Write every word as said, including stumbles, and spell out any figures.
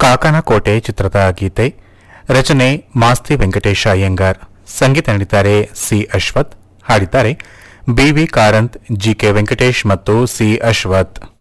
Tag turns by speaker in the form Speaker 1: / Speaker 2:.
Speaker 1: ಕಾಕನ ಕೋಟೆ ಚಿತ್ರದ ಗೀತೆ. ರಚನೆ ಮಾಸ್ತಿ ವೆಂಕಟೇಶ ಅಯ್ಯಂಗಾರ್. ಸಂಗೀತ ನೀಡಿದ್ದಾರೆ ಸಿ ಅಶ್ವಥ್. ಹಾಡಿದ್ದಾರೆ B V Karanth, G K Venkatesh ಮತ್ತು ಸಿ ಅಶ್ವಥ್.